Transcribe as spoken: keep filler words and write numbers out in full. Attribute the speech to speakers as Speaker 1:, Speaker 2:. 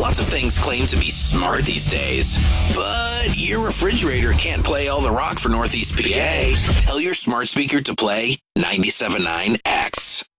Speaker 1: Lots of things claim to be smart these days, but your refrigerator can't play all the rock for Northeast P A. Tell your smart speaker to play ninety-seven point nine X.